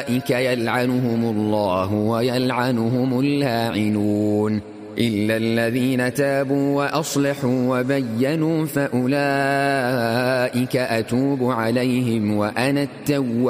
يلعنهم الله ويلعنهم اللاعنون إلا الذين تابوا وأصلحوا وبينوا فأولئك أتوب عليهم وأنا التواب